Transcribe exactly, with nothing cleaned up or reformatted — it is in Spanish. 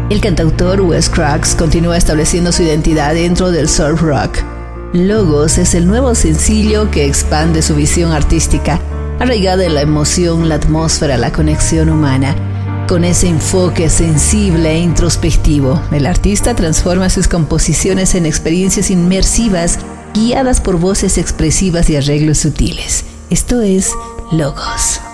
El cantautor Wes Crux continúa estableciendo su identidad dentro del surf rock. Logos es el nuevo sencillo que expande su visión artística, arraigada en la emoción, la atmósfera, la conexión humana. Con ese enfoque sensible e introspectivo, el artista transforma sus composiciones en experiencias inmersivas, guiadas por voces expresivas y arreglos sutiles. Esto es Logos.